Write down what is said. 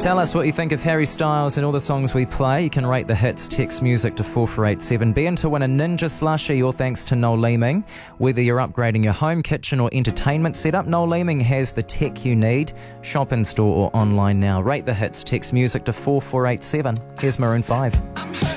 Tell us what you think of Harry Styles and all the songs we play. You can rate the hits, text music to 4487. Be in to win a Ninja Slushie, all thanks to Noel Leeming. Whether you're upgrading your home, kitchen or entertainment setup, Noel Leeming has the tech you need. Shop in store or online now. Rate the hits, text music to 4487. Here's Maroon 5.